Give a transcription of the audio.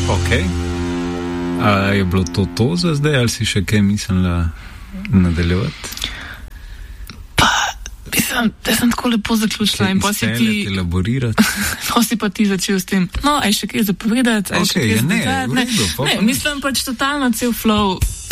Ok. Je bilo to za zdaj, ali si še kaj mislila nadaljevati? Mislim, da sem tako lepo zaključila in potem ti elaborirati. Potem pa ti začel s tem, no, aj še kaj zapovedati, aj še kaj ne, mislim pač totalno cel flow.